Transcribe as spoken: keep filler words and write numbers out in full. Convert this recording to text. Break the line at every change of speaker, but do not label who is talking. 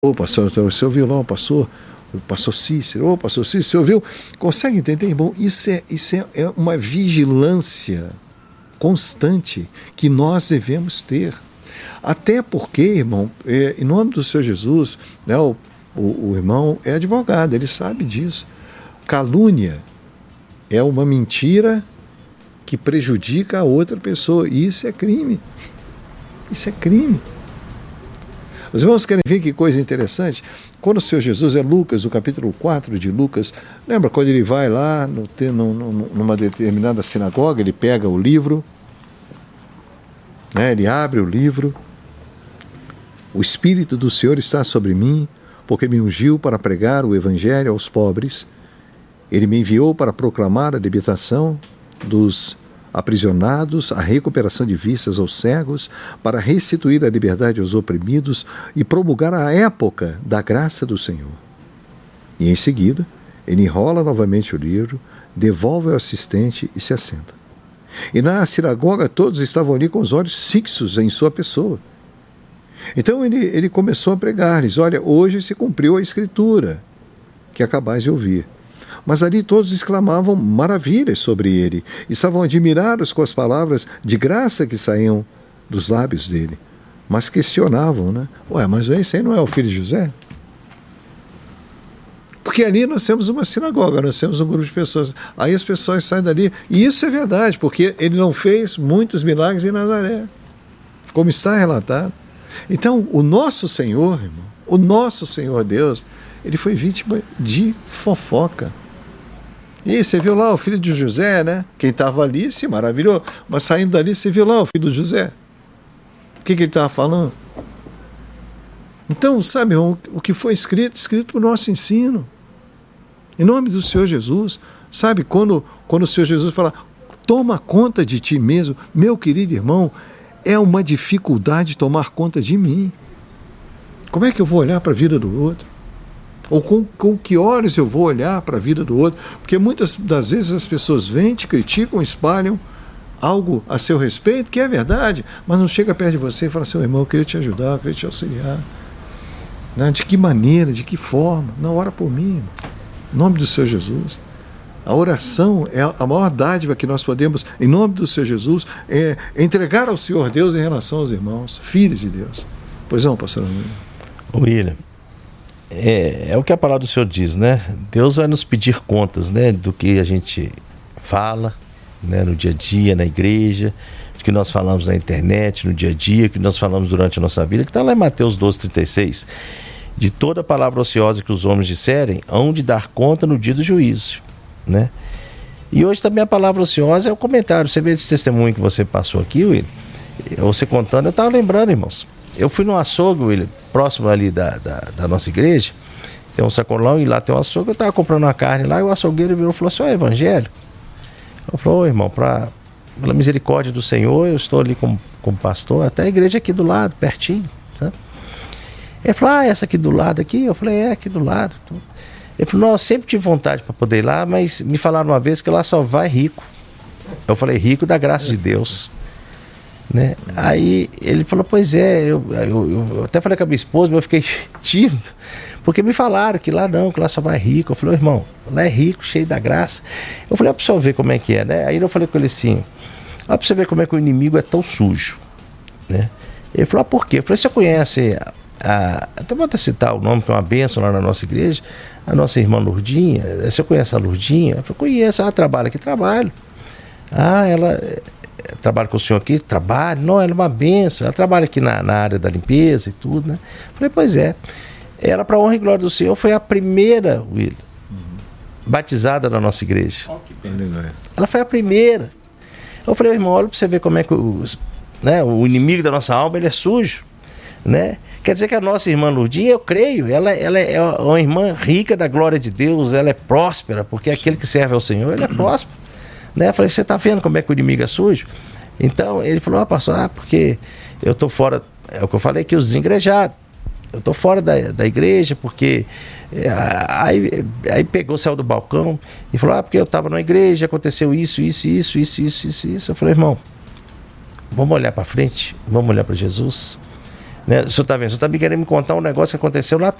Ô, pastor, você ouviu lá o pastor? O pastor Cícero, ô, pastor Cícero, você ouviu? Consegue entender, irmão? Isso é, isso é, é uma vigilância constante que nós devemos ter. Até porque, irmão, é, em nome do Senhor Jesus, né, o, o, o irmão é advogado, ele sabe disso. Calúnia é uma mentira que prejudica a outra pessoa. E isso é crime. Isso é crime. Os irmãos querem ver que coisa interessante? Quando o Senhor Jesus, é Lucas, o capítulo quatro de Lucas, lembra quando ele vai lá no, no, numa determinada sinagoga, ele pega o livro, né, ele abre o livro, o Espírito do Senhor está sobre mim, porque me ungiu para pregar o Evangelho aos pobres, ele me enviou para proclamar a libertação dos aprisionados, a recuperação de vistas aos cegos, para restituir a liberdade aos oprimidos e promulgar a época da graça do Senhor. E em seguida, ele enrola novamente o livro, devolve ao assistente e se assenta. E na sinagoga todos estavam ali com os olhos fixos em sua pessoa. Então ele, ele começou a pregar-lhes: olha, hoje se cumpriu a escritura que acabais de ouvir. Mas ali todos exclamavam maravilhas sobre ele, e estavam admirados com as palavras de graça que saíam dos lábios dele. Mas questionavam, né? Ué, mas esse aí não é o filho de José? Porque ali nós temos uma sinagoga, nós temos um grupo de pessoas. Aí as pessoas saem dali, e isso é verdade, porque ele não fez muitos milagres em Nazaré, como está relatado. Então, o nosso Senhor, irmão, o nosso Senhor Deus, ele foi vítima de fofoca. E você viu lá o filho de José, né? Quem estava ali se maravilhou. Mas saindo dali, você viu lá o filho de José. O que, que ele estava falando? Então, sabe, irmão, o que foi escrito, escrito para o nosso ensino. Em nome do Senhor Jesus. Sabe, quando, quando o Senhor Jesus fala, toma conta de ti mesmo, meu querido irmão, é uma dificuldade tomar conta de mim. Como é que eu vou olhar para a vida do outro? Ou com, com que olhos eu vou olhar para a vida do outro? Porque muitas das vezes as pessoas vêm, te criticam, espalham algo a seu respeito, que é verdade, mas não chega perto de você e fala assim: irmão, eu queria te ajudar, eu queria te auxiliar. Né? De que maneira, de que forma? Não, ora por mim, irmão. Em nome do Senhor Jesus. A oração é a maior dádiva que nós podemos, em nome do Senhor Jesus, é entregar ao Senhor Deus em relação aos irmãos, filhos de Deus. Pois não, pastor William?
William, É, é o que a palavra do Senhor diz, né? Deus vai nos pedir contas, né? Do que a gente fala, né? No dia a dia, na igreja, do que nós falamos na internet, no dia a dia, do que nós falamos durante a nossa vida, que está lá em Mateus doze, trinta e seis. De toda palavra ociosa que os homens disserem, hão de dar conta no dia do juízo, né? E hoje também a palavra ociosa é o comentário. Você vê esse testemunho que você passou aqui, William? Você contando, eu estava lembrando, irmãos. Eu fui no açougue, William, próximo ali da, da, da nossa igreja, tem um sacolão e lá tem um açougue. Eu estava comprando uma carne lá e o açougueiro virou e falou assim: ó, evangelho. Eu falei: ô irmão, pra, pela misericórdia do Senhor, eu estou ali como, como pastor, até a igreja aqui do lado, pertinho, sabe? Ele falou: ah, essa aqui do lado aqui? Eu falei: é, aqui do lado. Ele falou: não, eu sempre tive vontade para poder ir lá, mas me falaram uma vez que lá só vai rico. Eu falei: rico da graça de Deus. Né? Aí ele falou: pois é, eu, eu, eu até falei com a minha esposa, mas eu fiquei tímido, porque me falaram que lá não, que lá só vai rico. Eu falei: irmão, lá é rico, cheio da graça. Eu falei: ó, pra você ver como é que é, né? Aí eu falei com ele assim: ó, pra você ver como é que o inimigo é tão sujo, né? Ele falou: ah, por quê? Eu falei: você conhece a, a, até vou até citar o nome, que é uma bênção lá na nossa igreja, a nossa irmã Lourdinha. Você conhece a Lourdinha? Eu falei: conheço. Ah, trabalha aqui, trabalho. Ah, ela trabalha com o senhor aqui? Trabalho. Não, ela é uma benção. Ela trabalha aqui na, na área da limpeza e tudo, né? Falei: pois é. Ela, para honra e glória do Senhor, foi a primeira, William, uhum, batizada na nossa igreja. Oh, que beleza. Ela foi a primeira. Eu falei: irmão, olha para você ver como é que os, né, o inimigo da nossa alma, ele é sujo, né? Quer dizer que a nossa irmã Lourdinha, eu creio, ela, ela é uma irmã rica da glória de Deus, ela é próspera, porque aquele que serve ao Senhor, ele é próspero. Né? Eu falei: você está vendo como é que o inimigo é sujo? Então ele falou: ah, pastor, ah, porque eu estou fora, é o que eu falei aqui, os desigrejados, eu estou fora da, da igreja, porque é, aí, aí pegou, saiu do balcão e falou: ah, porque eu estava na igreja, aconteceu isso, isso, isso, isso, isso, isso, isso. Eu falei: irmão, vamos olhar para frente, vamos olhar para Jesus, Né? O senhor está vendo? O senhor está me querendo me contar um negócio que aconteceu lá atrás.